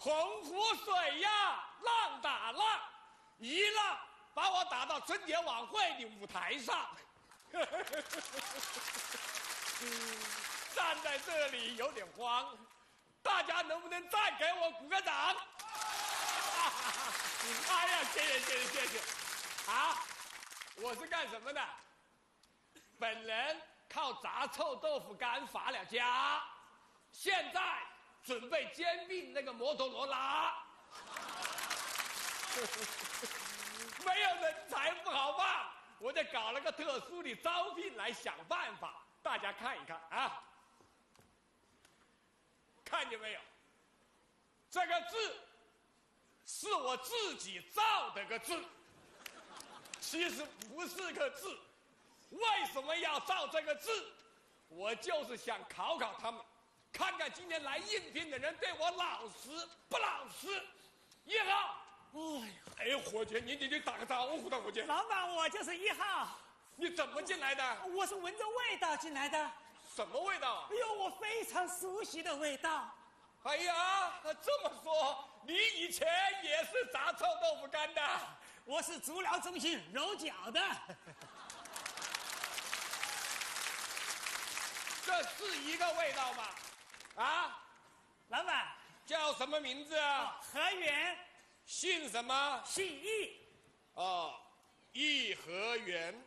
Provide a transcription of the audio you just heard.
洪湖水呀，浪打浪，一浪把我打到春节晚会的舞台上。站在这里有点慌，大家能不能再给我鼓个掌？哎呀，谢谢！啊，我是干什么的？本人靠炸臭豆腐干发了家，现在准备兼并那个摩托罗拉。没有人才不好办，我就搞了个特殊的招聘来想办法，大家看一看啊，看见没有？这个字是我自己造的个字，其实不是个字。为什么要造这个字？我就是想考考他们，看看今天来应聘的人对我老实不老实。1号。哎，伙计，你打个招呼的，伙计。 老板，我就是1号。 你怎么进来的？ 我是闻着味道进来的。 什么味道啊？ 哎呦，我非常熟悉的味道。 哎呀，这么说，你以前也是炸臭豆腐干的？ 我是足疗中心揉脚的。 这是一个味道吗？啊， 老板叫什么名字啊？ 何源。 姓什么？ 姓易。 哦，颐和园。